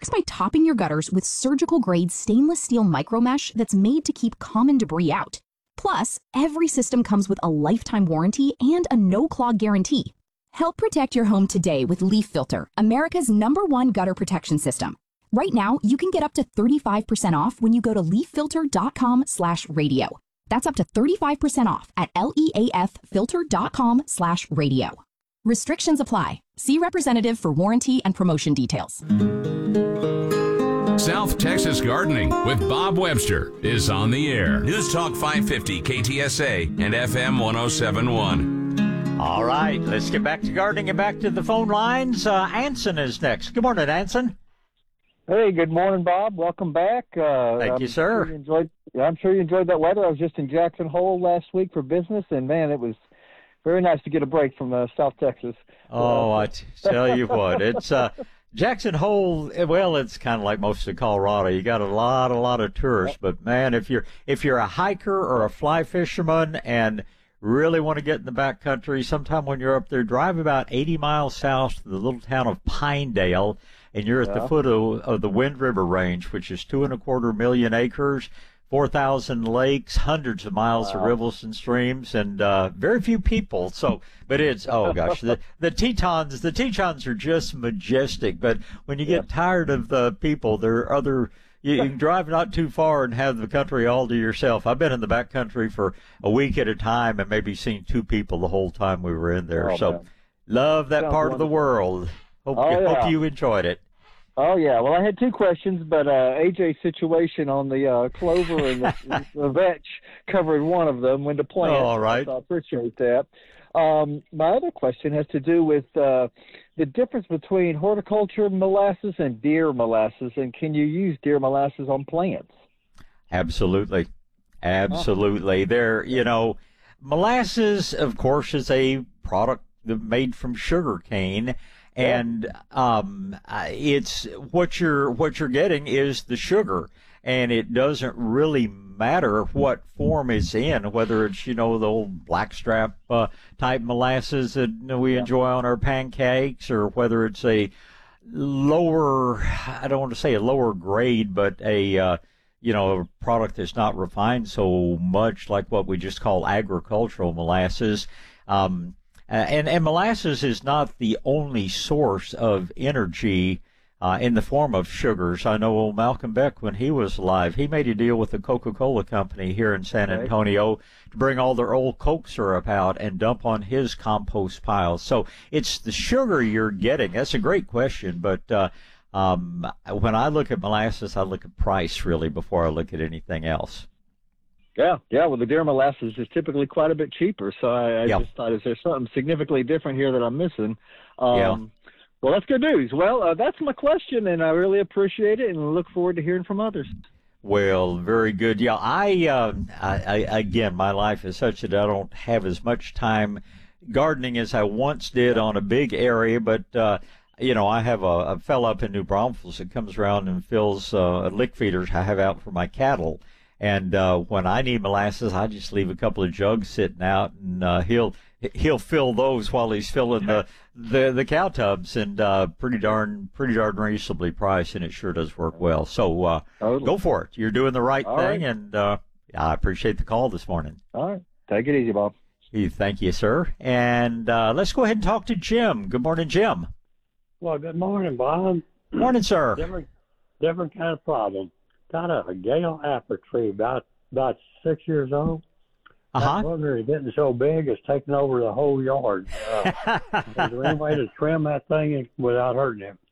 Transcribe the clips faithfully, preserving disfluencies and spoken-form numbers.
works by topping your gutters with surgical-grade stainless steel micromesh that's made to keep common debris out. Plus, every system comes with a lifetime warranty and a no-clog guarantee. Help protect your home today with Leaf Filter, America's number one gutter protection system. Right now, you can get up to thirty-five percent off when you go to leaffilter.com slash radio. That's up to thirty-five percent off at leaffilter.com slash radio. Restrictions apply. See representative for warranty and promotion details. South Texas Gardening with Bob Webster is on the air. News Talk five fifty K T S A and F M one oh seven point one. All right, let's get back to gardening and back to the phone lines. Uh, Anson is next. Good morning, Anson. Hey, good morning, Bob. Welcome back. Uh, Thank you, I'm sir. Sure you enjoyed, I'm sure you enjoyed that weather. I was just in Jackson Hole last week for business, and, man, it was very nice to get a break from uh, South Texas. Oh, uh, I t- tell you what, it's uh, Jackson Hole. Well, it's kind of like most of Colorado. You got a lot, a lot of tourists, but man, if you're if you're a hiker or a fly fisherman and really want to get in the backcountry, sometime when you're up there, drive about eighty miles south to the little town of Pinedale, and you're at yeah. the foot of, of the Wind River Range, which is two and a quarter million acres. four thousand lakes, hundreds of miles wow. of rivers and streams, and uh, very few people. So, but it's, oh gosh, the, the Tetons, the Tetons are just majestic. But when you get yeah. tired of the people, there are other, you, you can drive not too far and have the country all to yourself. I've been in the back country for a week at a time and maybe seen two people the whole time we were in there. Oh, so, man. love that Sounds part wonderful. of the world. Hope, oh, you, yeah. hope you enjoyed it. Oh, yeah. Well, I had two questions, but uh, A J's situation on the uh, clover and the, the vetch covered one of them, when to plant. Oh, all right. So I appreciate that. Um, my other question has to do with uh, the difference between horticulture molasses and deer molasses, and can you use deer molasses on plants? Absolutely. Absolutely. Oh. There, you know, molasses, of course, is a product made from sugar cane. And um, it's what you're what you're getting is the sugar, and it doesn't really matter what form it's in, whether it's, you know, the old blackstrap uh, type molasses that we yeah. enjoy on our pancakes, or whether it's a lower, I don't want to say a lower grade, but a uh, you know, a product that's not refined so much, like what we just call agricultural molasses. Um, Uh, and, and molasses is not the only source of energy uh, in the form of sugars. I know old Malcolm Beck, when he was alive, he made a deal with the Coca-Cola company here in San Antonio to bring all their old Coke syrup out and dump on his compost piles. So it's the sugar you're getting. That's a great question, but uh, um, when I look at molasses, I look at price, really, before I look at anything else. Yeah, yeah. Well, the deer molasses is typically quite a bit cheaper, so I, I yep. just thought, is there something significantly different here that I'm missing? Um, yeah. Well, that's good news. Well, uh, that's my question, and I really appreciate it, and look forward to hearing from others. Well, very good. Yeah, I, uh, I, I again, my life is such that I don't have as much time gardening as I once did on a big area, but uh, you know, I have a, a fellow up in New Braunfels that comes around and fills uh, lick feeders I have out for my cattle. And uh, when I need molasses, I just leave a couple of jugs sitting out, and uh, he'll he'll fill those while he's filling the the, the cow tubs, and uh, pretty darn pretty darn reasonably priced, and it sure does work well. So uh, totally. Go for it. You're doing the right All thing, right. and uh, I appreciate the call this morning. All right, take it easy, Bob. Thank you, sir. And uh, let's go ahead and talk to Jim. Good morning, Jim. Well, good morning, Bob. Morning, sir. Different, different kind of problem. Got a Gale apple tree about about six years old. Uh-huh. That booger is getting so big it's taking over the whole yard. Uh, is there any way to trim that thing without hurting it?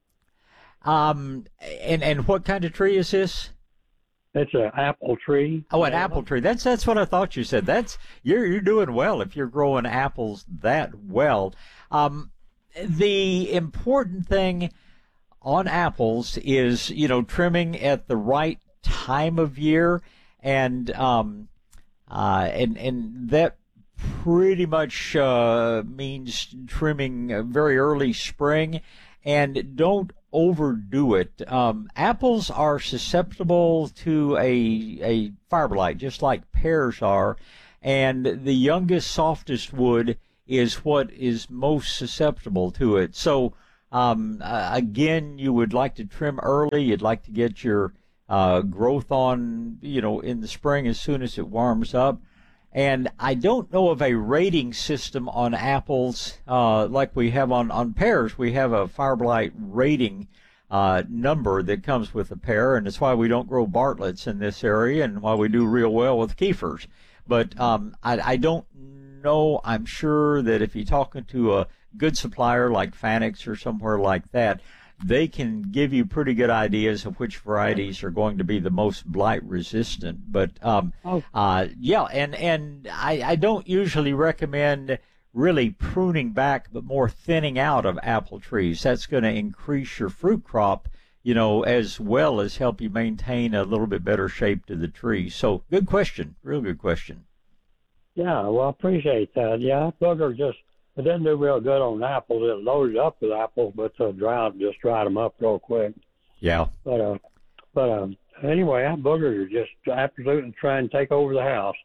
Um, and and what kind of tree is this? It's an apple tree. Oh, an apple tree. That's that's what I thought you said. That's you're you're doing well if you're growing apples that well. Um, the important thing on apples is, you know, trimming at the right time of year, and um, uh, and and that pretty much uh, means trimming very early spring, and don't overdo it. Um, apples are susceptible to a a fire blight, just like pears are, and the youngest, softest wood is what is most susceptible to it. So Um, uh, again, you would like to trim early. You'd like to get your uh, growth on, you know, in the spring as soon as it warms up. And I don't know of a rating system on apples uh, like we have on, on pears. We have a fire blight rating uh, number that comes with the pear, and it's why we don't grow Bartlett's in this area and why we do real well with Kiefers. But um, I, I don't know. I'm sure that if you're talking to a good supplier like Fanix or somewhere like that, they can give you pretty good ideas of which varieties are going to be the most blight resistant. But um, oh. uh, yeah, and and I, I don't usually recommend really pruning back, but more thinning out of apple trees. That's going to increase your fruit crop, you know, as well as help you maintain a little bit better shape to the tree. So good question, real good question. Yeah, well, I appreciate that. Yeah, booger just. It didn't do real good on apples. It loaded up with apples, but the drought just dried them up real quick. Yeah. But uh, but um, anyway, that booger is just absolutely trying to take over the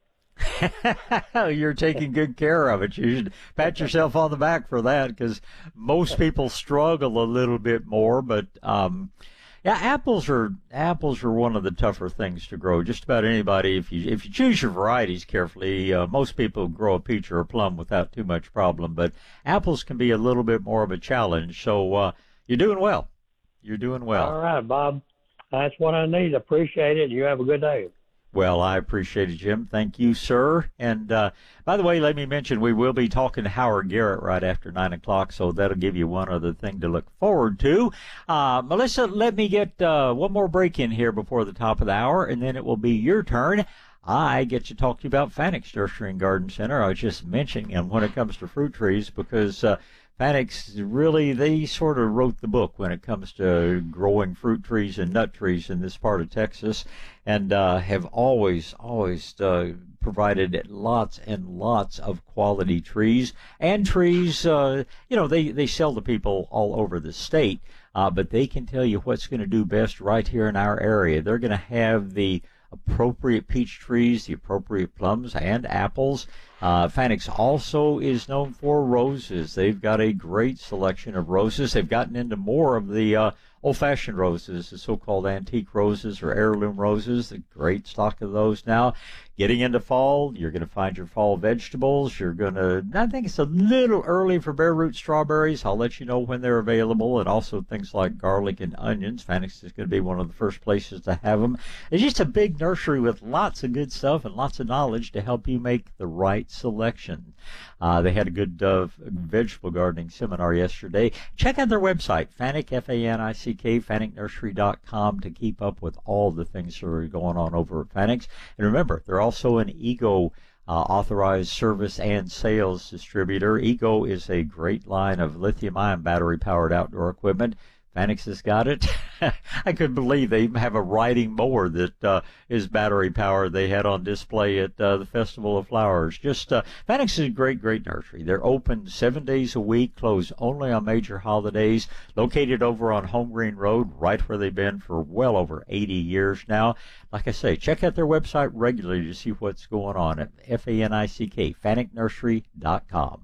house. You're taking good care of it. You should pat yourself on the back for that, because most people struggle a little bit more. But um, yeah, apples are apples are one of the tougher things to grow. Just about anybody, if you if you choose your varieties carefully, uh, most people grow a peach or a plum without too much problem. But apples can be a little bit more of a challenge. So uh, you're doing well. You're doing well. All right, Bob. That's what I need. Appreciate it. You have a good day. Well, I appreciate it, Jim. Thank you, sir. And uh, by the way, let me mention we will be talking to Howard Garrett right after nine o'clock, so that'll give you one other thing to look forward to. Uh, Melissa, let me get uh, one more break in here before the top of the hour, and then it will be your turn. I get to talk to you about Fanix Nursery and Garden Center. I was just mentioning them when it comes to fruit trees, because uh, Fanix really, they sort of wrote the book when it comes to growing fruit trees and nut trees in this part of Texas, and uh, have always, always uh, provided lots and lots of quality trees and trees. Uh, you know, they, they sell to people all over the state, uh, but they can tell you what's going to do best right here in our area. They're going to have the appropriate peach trees, the appropriate plums and apples. Uh, Fanix also is known for roses. They've got a great selection of roses. They've gotten into more of the uh, old-fashioned roses, the so-called antique roses or heirloom roses, the great stock of those now. Getting into fall, you're going to find your fall vegetables. You're going to, I think it's a little early for bare root strawberries. I'll let you know when they're available, and also things like garlic and onions. Fanix is going to be one of the first places to have them. It's just a big nursery with lots of good stuff and lots of knowledge to help you make the right selection. Uh, they had a good uh, vegetable gardening seminar yesterday. Check out their website, Fanick, F A N I C K, fanick nursery dot com, to keep up with all the things that are going on over at Fanix. And remember, they're also an EGO uh, authorized service and sales distributor. EGO is a great line of lithium-ion battery-powered outdoor equipment. Fanix has got it. I couldn't believe they even have a riding mower that uh, is battery powered. They had on display at uh, the Festival of Flowers. Just uh, Fanix is a great, great nursery. They're open seven days a week, closed only on major holidays. Located over on Home Green Road, right where they've been for well over eighty years now. Like I say, check out their website regularly to see what's going on at F A N I C K, fanick nursery dot com.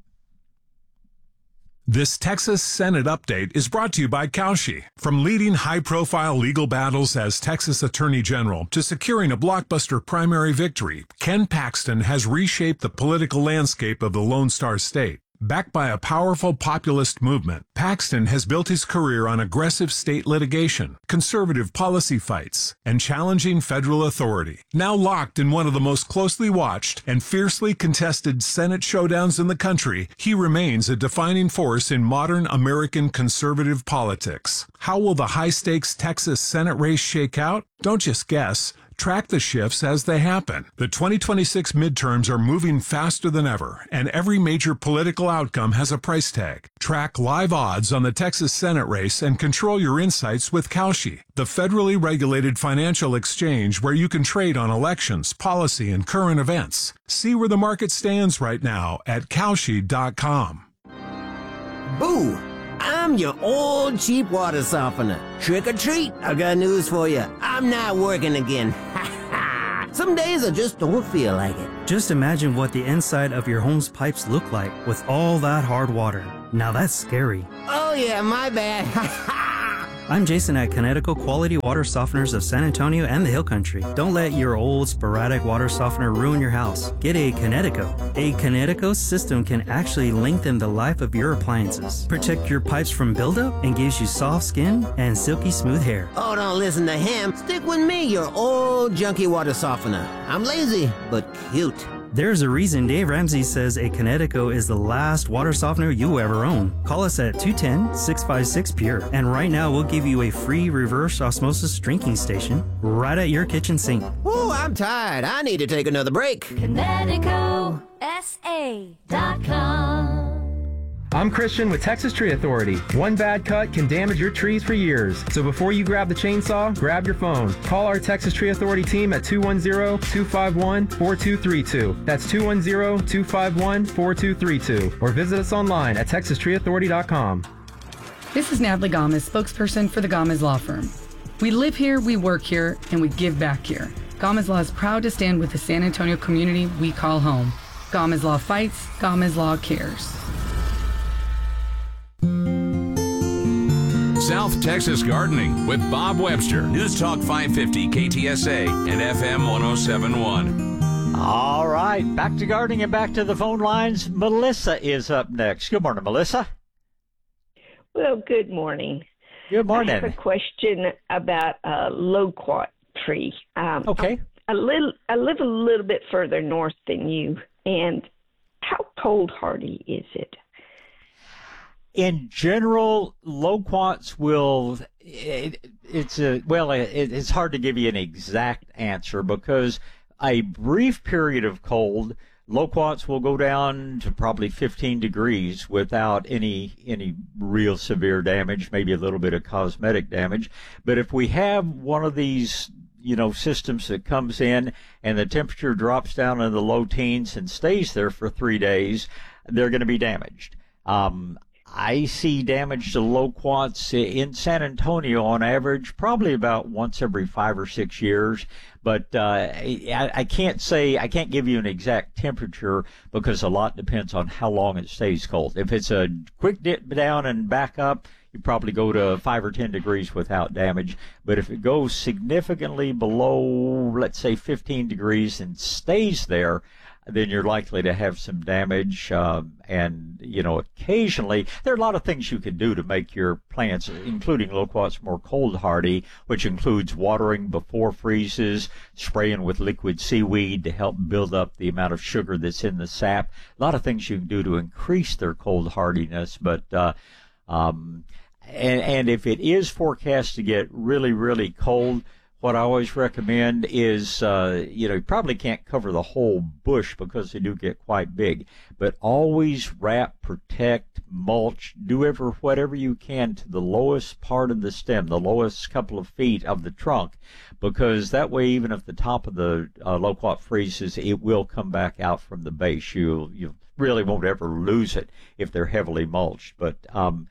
This Texas Senate update is brought to you by Kalshi. From leading high-profile legal battles as Texas Attorney General to securing a blockbuster primary victory, Ken Paxton has reshaped the political landscape of the Lone Star State. Backed by a powerful populist movement, Paxton has built his career on aggressive state litigation, conservative policy fights, and challenging federal authority. Now locked in one of the most closely watched and fiercely contested Senate showdowns in the country, he remains a defining force in modern American conservative politics. How will the high-stakes Texas Senate race shake out? Don't just guess. Track the shifts as they happen. The twenty twenty-six midterms are moving faster than ever, and every major political outcome has a price tag. Track live odds on the Texas Senate race and control your insights with Kalshi, the federally regulated financial exchange where you can trade on elections, policy, and current events. See where the market stands right now at Kalshi dot com. Boo! I'm your old cheap water softener. Trick or treat, I got news for you. I'm not working again. Ha ha! Some days I just don't feel like it. Just imagine what the inside of your home's pipes look like with all that hard water. Now that's scary. Oh, yeah, my bad. I'm Jason at Connecticut Quality Water Softeners of San Antonio and the Hill Country. Don't let your old sporadic water softener ruin your house. Get a Connecticut. A Connecticut system can actually lengthen the life of your appliances, protect your pipes from buildup, and gives you soft skin and silky smooth hair. Oh, don't listen to him. Stick with me, your old junky water softener. I'm lazy, but cute. There's a reason Dave Ramsey says a Connecticut is the last water softener you ever own. Call us at two one zero, six five six, P U R E. And right now we'll give you a free reverse osmosis drinking station right at your kitchen sink. Oh, I'm tired. I need to take another break. Connecticut S A dot com. I'm Christian with Texas Tree Authority. One bad cut can damage your trees for years. So before you grab the chainsaw, grab your phone. Call our Texas Tree Authority team at two one zero, two five one, four two three two. That's two one zero, two five one, four two three two. Or visit us online at texas tree authority dot com. This is Natalie Gomez, spokesperson for the Gomez Law Firm. We live here, we work here, and we give back here. Gomez Law is proud to stand with the San Antonio community we call home. Gomez Law fights, Gomez Law cares. South Texas Gardening with Bob Webster. News Talk five fifty K T S A and F M one oh seven point one. All right, back to gardening and back to the phone lines. Melissa is up next. Good morning, Melissa. Well, good morning. Good morning. I have a question about a loquat tree. Um, okay. A little, I live a little bit further north than you, and how cold hardy is it? In general, loquats will, it, it's a, well, it, it's hard to give you an exact answer because a brief period of cold, loquats will go down to probably fifteen degrees without any, any real severe damage, maybe a little bit of cosmetic damage. But if we have one of these, you know, systems that comes in and the temperature drops down in the low teens and stays there for three days, they're going to be damaged. Um, I see damage to loquats in San Antonio on average probably about once every five or six years. But uh, I, I can't say, I can't give you an exact temperature because a lot depends on how long it stays cold. If it's a quick dip down and back up, you probably go to five or ten degrees without damage. But if it goes significantly below, let's say fifteen degrees and stays there, then you're likely to have some damage. Um, and, you know, occasionally, there are a lot of things you can do to make your plants, including loquats, more cold hardy, which includes watering before freezes, spraying with liquid seaweed to help build up the amount of sugar that's in the sap. A lot of things you can do to increase their cold hardiness. But, uh, um, and, and if it is forecast to get really, really cold, what I always recommend is, uh, you know, you probably can't cover the whole bush because they do get quite big, but always wrap, protect, mulch, do ever, whatever you can to the lowest part of the stem, the lowest couple of feet of the trunk, because that way, even if the top of the uh, loquat freezes, it will come back out from the base. You you really won't ever lose it if they're heavily mulched, but um,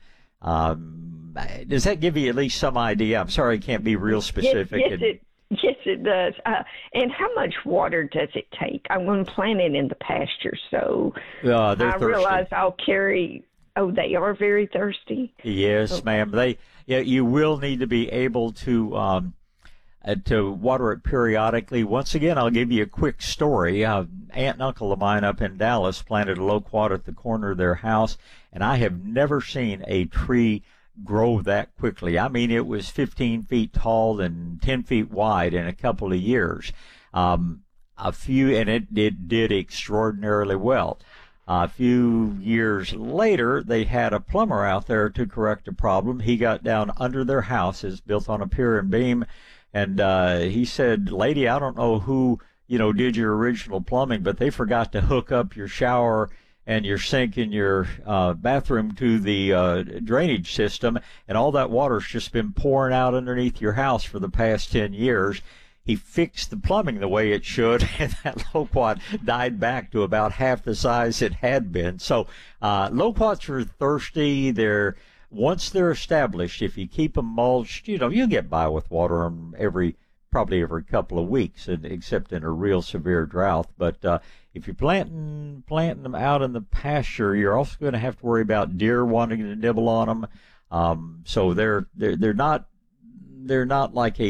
Um, does that give you at least some idea? I'm sorry I can't be real specific. Yes, yes, it, yes, it does. Uh, and how much water does it take? I'm going to plant it in the pasture, so uh, they're I thirsty. realize I'll carry. Oh, they are very thirsty. Yes, oh. ma'am. They, yeah, you will need to be able to um, uh, to water it periodically. Once again, I'll give you a quick story. Uh, aunt and uncle of mine up in Dallas planted a loquat at the corner of their house, and I have never seen a tree grow that quickly. I mean, it was fifteen feet tall and ten feet wide in a couple of years. Um, a few, and it, it did extraordinarily well. Uh, a few years later, they had a plumber out there to correct a problem. He got down under their house, it's built on a pier and beam, and uh, he said, "Lady, I don't know who, you know, did your original plumbing, but they forgot to hook up your shower and your sink in your uh, bathroom to the uh, drainage system, and all that water's just been pouring out underneath your house for the past ten years. He fixed the plumbing the way it should, and that loquat died back to about half the size it had been. So uh, loquats are thirsty. They're once they're established, if you keep them mulched, you know, you get by with water them every probably every couple of weeks, and except in a real severe drought. But uh, if you're planting planting them out in the pasture, you're also going to have to worry about deer wanting to nibble on them. Um, so they're they're they're not they're not like a